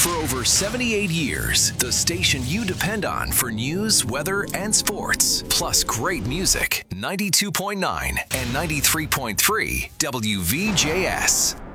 For over 78 years, the station you depend on for news, weather, and sports. Plus great music. 92.9 and 93.3 WVJS.